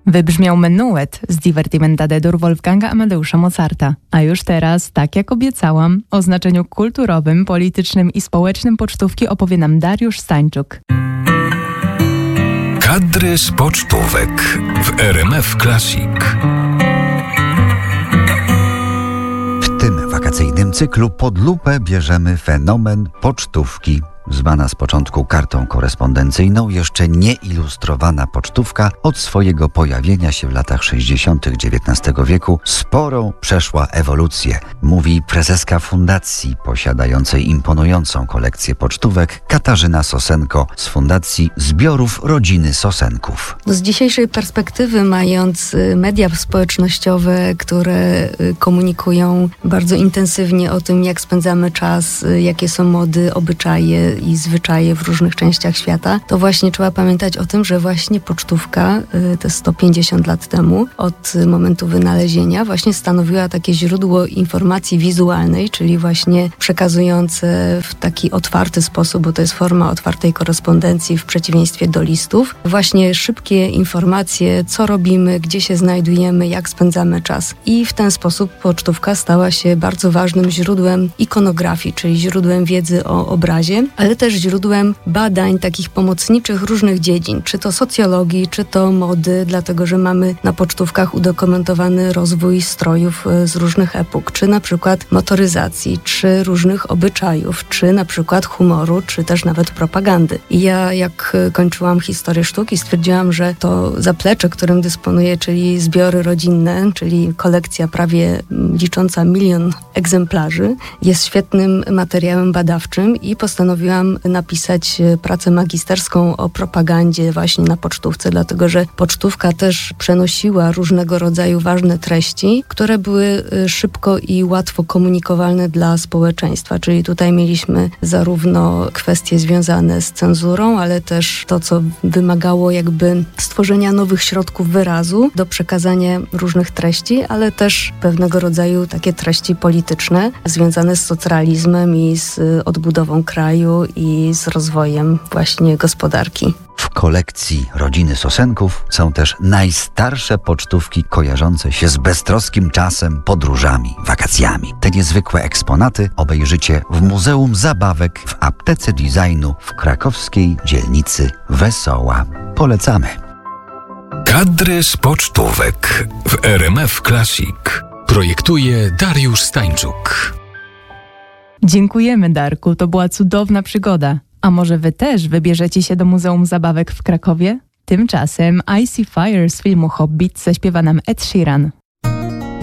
Wybrzmiał menuet z Divertimentade Wolfganga Amadeusza Mozarta. A już teraz, tak jak obiecałam, o znaczeniu kulturowym, politycznym i społecznym pocztówki opowie nam Dariusz Stańczuk. Kadry z pocztówek w RMF Classic. W tym wakacyjnym cyklu pod lupę bierzemy fenomen pocztówki. Zwana z początku kartą korespondencyjną, jeszcze nie ilustrowana pocztówka od swojego pojawienia się w latach 60. XIX wieku sporą przeszła ewolucję, mówi prezeska fundacji posiadającej imponującą kolekcję pocztówek Katarzyna Sosenko z Fundacji Zbiorów Rodziny Sosenków. Z dzisiejszej perspektywy, mając media społecznościowe, które komunikują bardzo intensywnie o tym, jak spędzamy czas, jakie są mody, obyczaje i zwyczaje w różnych częściach świata, to właśnie trzeba pamiętać o tym, że właśnie pocztówka te 150 lat temu od momentu wynalezienia właśnie stanowiła takie źródło informacji wizualnej, czyli właśnie przekazujące w taki otwarty sposób, bo to jest forma otwartej korespondencji w przeciwieństwie do listów, właśnie szybkie informacje, co robimy, gdzie się znajdujemy, jak spędzamy czas. I w ten sposób pocztówka stała się bardzo ważnym źródłem ikonografii, czyli źródłem wiedzy o obrazie, ale też źródłem badań takich pomocniczych różnych dziedzin, czy to socjologii, czy to mody, dlatego że mamy na pocztówkach udokumentowany rozwój strojów z różnych epok, czy na przykład motoryzacji, czy różnych obyczajów, czy na przykład humoru, czy też nawet propagandy. I ja, jak kończyłam historię sztuki, stwierdziłam, że to zaplecze, którym dysponuję, czyli zbiory rodzinne, czyli kolekcja prawie licząca 1 milion egzemplarzy, jest świetnym materiałem badawczym i postanowiłam napisać pracę magisterską o propagandzie właśnie na pocztówce, dlatego że pocztówka też przenosiła różnego rodzaju ważne treści, które były szybko i łatwo komunikowalne dla społeczeństwa. Czyli tutaj mieliśmy zarówno kwestie związane z cenzurą, ale też to, co wymagało jakby stworzenia nowych środków wyrazu do przekazania różnych treści, ale też pewnego rodzaju takie treści polityczne związane z socjalizmem i z odbudową kraju i z rozwojem właśnie gospodarki. W kolekcji rodziny Sosenków są też najstarsze pocztówki kojarzące się z beztroskim czasem, podróżami, wakacjami. Te niezwykłe eksponaty obejrzycie w Muzeum Zabawek w Aptece Designu w krakowskiej dzielnicy Wesoła. Polecamy. Kadry z pocztówek w RMF Classic. Projektuje Dariusz Stańczuk. Dziękujemy, Darku, to była cudowna przygoda. A może wy też wybierzecie się do Muzeum Zabawek w Krakowie? Tymczasem I See Fire z filmu Hobbit zaśpiewa nam Ed Sheeran.